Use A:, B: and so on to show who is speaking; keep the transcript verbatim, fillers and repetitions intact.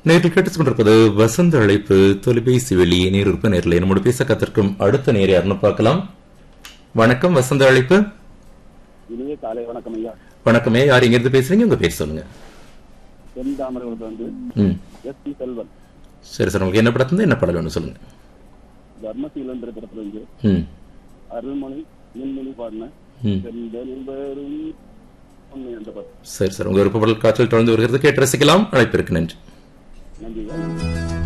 A: நேரில் கேட்டுக் கொண்டிருப்பது வசந்த அழைப்பு தொலைபேசி வெளியே நேரிருப்பு நேரில் நம்மோடு பேச கத்திருக்கும் அடுத்த நேர் யாருன்னு பார்க்கலாம். வணக்கம், வசந்த அழைப்பு.
B: இனிய காலை வணக்கம் ஐயா.
A: வணக்கமே, யார் எங்க இருந்து பேசுறீங்க? உங்க பேர் சொல்லுங்க.
B: தென்தாமரை வந்து எஸ் பி செல்வன்.
A: சரி சார், உங்களுக்கு என்ன படத்துல என்ன படம் வேணும் சொல்லுங்க.
B: தர்மசீலன் படத்துல இருந்து அருள்மொழி மின்மொழி பாடின
A: சரி சார், உங்க விருப்ப பாடல் காற்றில் தொடர்ந்து வருகிறது, கேட்டு ரசிக்கலாம். அழைப்பிற்கு நன்றி.
B: நன்றி.